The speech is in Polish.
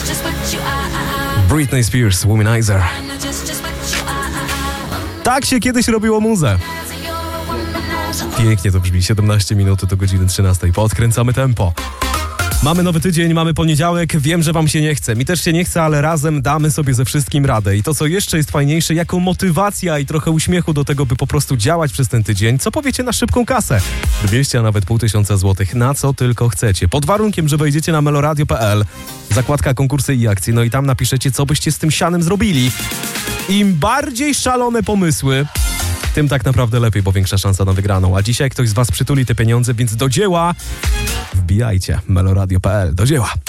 Britney Spears, Womanizer. Tak się kiedyś robiło muzę. Pięknie to brzmi. 17 minut do godziny 13. Podkręcamy tempo. Mamy nowy tydzień, mamy poniedziałek. Wiem, że wam się nie chce. Mi też się nie chce, ale razem damy sobie ze wszystkim radę. I to, co jeszcze jest fajniejsze, jako motywacja i trochę uśmiechu do tego, by po prostu działać przez ten tydzień, co powiecie na szybką kasę? 200, a nawet 500 złotych, na co tylko chcecie. Pod warunkiem, że wejdziecie na meloradio.pl, zakładka konkursy i akcje, no i tam napiszecie, co byście z tym sianem zrobili. Im bardziej szalone pomysły, tym tak naprawdę lepiej, bo większa szansa na wygraną. A dzisiaj ktoś z was przytuli te pieniądze, więc do dzieła. Wbijajcie meloradio.pl. Do dzieła.